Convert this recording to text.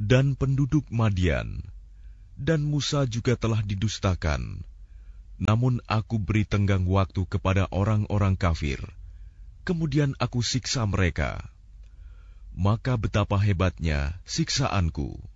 dan penduduk Madian, dan Musa juga telah didustakan. Namun aku beri tenggang waktu kepada orang-orang kafir, kemudian aku siksa mereka. Maka betapa hebatnya siksaanku.